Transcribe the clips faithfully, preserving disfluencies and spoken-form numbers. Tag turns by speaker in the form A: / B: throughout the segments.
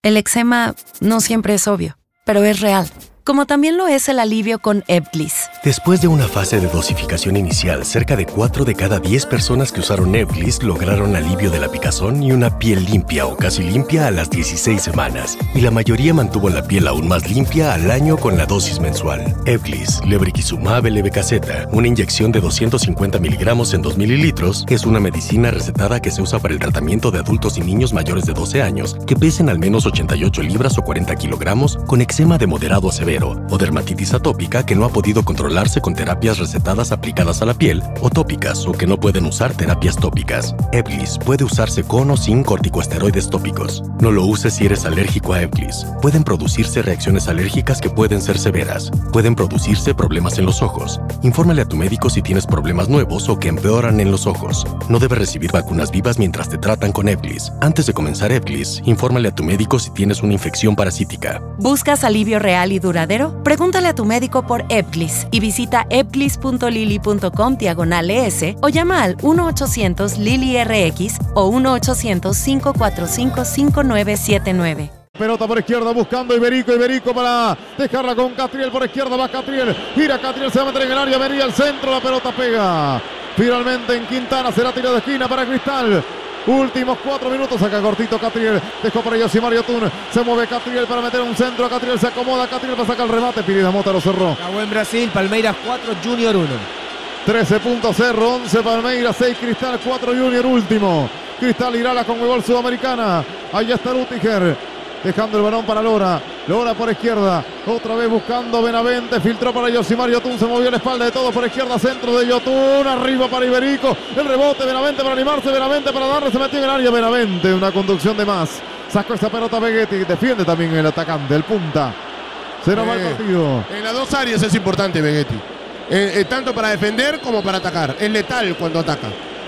A: El eczema no siempre es obvio, pero es real. Como también lo es el alivio con Ebglyss.
B: Después de una fase de dosificación inicial, cerca de cuatro de cada diez personas que usaron Ebglyss lograron alivio de la picazón y una piel limpia o casi limpia a las dieciséis semanas. Y la mayoría mantuvo la piel aún más limpia al año con la dosis mensual. Ebglyss, lebrikizumab levetaceta, una inyección de doscientos cincuenta miligramos en dos mililitros, es una medicina recetada que se usa para el tratamiento de adultos y niños mayores de doce años que pesen al menos ochenta y ocho libras o cuarenta kilogramos con eczema de moderado a severo o dermatitis atópica que no ha podido controlarse con terapias recetadas aplicadas a la piel o tópicas o que no pueden usar terapias tópicas. Ebglyss puede usarse con o sin corticosteroides tópicos. No lo uses si eres alérgico a Ebglyss. Pueden producirse reacciones alérgicas que pueden ser severas. Pueden producirse problemas en los ojos. Infórmale a tu médico si tienes problemas nuevos o que empeoran en los ojos. No debes recibir vacunas vivas mientras te tratan con Ebglyss. Antes de comenzar Ebglyss, infórmale a tu médico si tienes una infección parasítica.
A: ¿Buscas alivio real y duradero? Pregúntale a tu médico por Ebglyss y visita ebglyss punto lili punto com diagonal es o llama al uno ochocientos Lili R X o uno ochocientos, cinco cuatro cinco, cinco nueve siete nueve.
C: Pelota por izquierda buscando Iberico, Iberico para dejarla con Catriel por izquierda, va Catriel, gira Catriel, se va a meter en el área, venía al centro, la pelota pega. Finalmente en Quintana será tiro de esquina para Cristal. Últimos cuatro minutos, saca cortito Catriel, dejó para Yosimar Yotun, se mueve Catriel para meter un centro, Catriel se acomoda, Catriel para sacar el remate, Pirida Mota lo cerró.
D: Acabó en Brasil, Palmeiras cuatro, Junior uno.
C: trece puntos Cerro, once Palmeiras, seis Cristal, cuatro Junior último. Cristal irá a la Conmebol Sudamericana, allá está Lutiger. Dejando el balón para Lora. Lora por izquierda. Otra vez buscando Benavente. Filtró para Yosimar Yotun. Se movió la espalda de todos por izquierda. Centro de Yotun. Arriba para Iberico. El rebote. Benavente para animarse. Benavente para darle. Se metió en el área. Benavente. Una conducción de más. Sacó esa pelota Begetti. Defiende también el atacante. El punta. Se nos va el partido.
E: En las dos áreas es importante Begetti. Eh, eh, tanto para defender como para atacar. Es letal cuando ataca.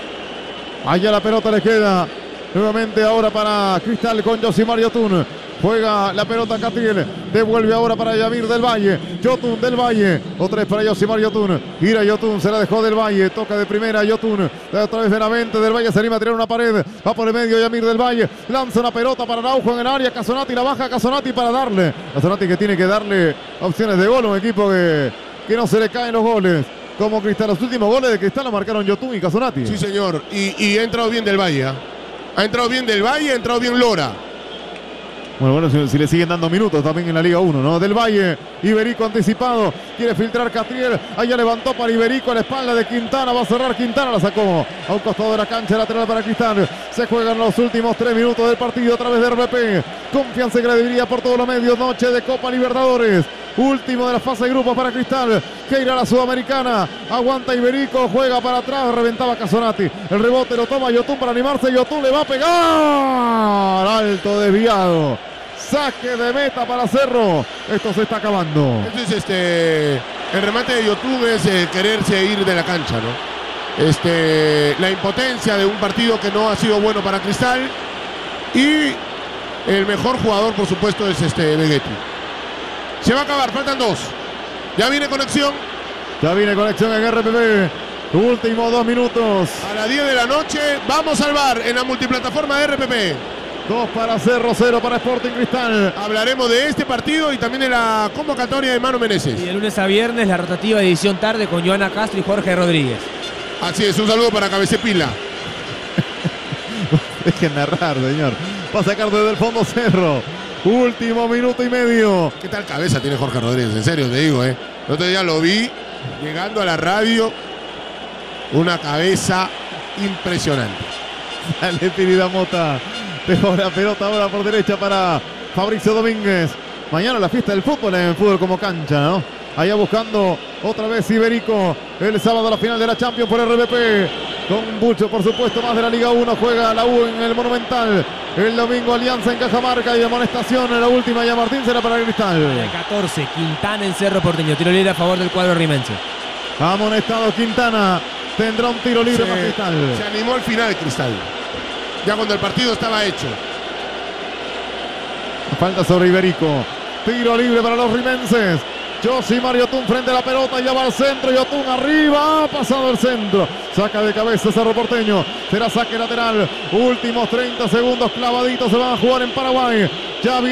C: Allá la pelota le queda. Nuevamente ahora para Cristal con Yosimar Yotun. Juega la pelota Catriel. Devuelve ahora para Yamir del Valle. Yotun del Valle. Otra vez para Yosimar Yotun. Gira Yotun. Se la dejó del Valle. Toca de primera Yotun. Otra vez Benavente del Valle. Se anima a tirar una pared. Va por el medio Yamir del Valle. Lanza una pelota para Araujo en el área. Casonati la baja. Casonati para darle. Casonati que tiene que darle opciones de gol. Un equipo que, que no se le caen los goles. Como Cristal. Los últimos goles de Cristal lo marcaron Yotun y Casonati.
E: Sí, señor. Y, y ha entrado bien del Valle. ¿eh? Ha entrado bien del Valle. Ha entrado bien Lora.
C: Bueno, bueno, si, si le siguen dando minutos también en la Liga uno, ¿no? Del Valle, Iberico anticipado, quiere filtrar Catriel, allá levantó para Iberico a la espalda de Quintana, va a cerrar Quintana, la sacó a un costado de la cancha, lateral para Cristal. Se juegan los últimos tres minutos del partido a través de R B P. Confianza y credibilidad por todos los medios, noche de Copa Libertadores. Último de la fase de grupos para Cristal, que irá a la Sudamericana. Aguanta Iberico, juega para atrás, reventaba Casonati. El rebote lo toma Yotun para animarse, Yotun le va a pegar. Alto desviado. Saque de meta para Cerro. Esto se está acabando.
E: Entonces, este, el remate de Yotun es eh, quererse ir de la cancha, ¿no? Este, la impotencia de un partido que no ha sido bueno para Cristal. Y el mejor jugador, por supuesto, es este Begetti. Se va a acabar, faltan dos. Ya viene conexión.
C: Ya viene conexión en R P P. Últimos dos minutos.
E: A las diez de la noche vamos al bar en la multiplataforma de R P P.
C: Dos para Cerro, cero para Sporting Cristal.
E: Hablaremos de este partido y también de la convocatoria de Mano Meneses.
D: Y de lunes a viernes la rotativa edición tarde con Joana Castro y Jorge Rodríguez.
E: Así es, un saludo para Cabecepila.
C: Dejen narrar, señor. Va a sacar desde el fondo Cerro. Último minuto y medio.
E: ¿Qué tal cabeza tiene Jorge Rodríguez? En serio te digo, ¿eh? El otro día lo vi llegando a la radio. Una cabeza impresionante.
C: Sale Pirida Mota. Dejó la pelota ahora por derecha para Fabricio Domínguez. Mañana la fiesta del fútbol en el fútbol como cancha, ¿no? Allá buscando otra vez Iberico. El sábado a la final de la Champions por R B P. Con mucho, por supuesto, más de la Liga uno. Juega la U en el Monumental. El domingo Alianza en Cajamarca y amonestación en la última ya Martín será para Cristal.
D: El catorce, Quintana en Cerro Porteño. Tiro libre a favor del cuadro rimense.
C: Amonestado Quintana. Tendrá un tiro libre
E: se,
C: para Cristal.
E: Se animó al final Cristal. Ya cuando el partido estaba hecho.
C: Falta sobre Iberico. Tiro libre para los rimenses. Yosimar Yotun frente a la pelota, ya va al centro, Yotun arriba, ha pasado el centro, saca de cabeza Cerro Porteño, será saque lateral, últimos treinta segundos clavaditos se van a jugar en Paraguay. Ya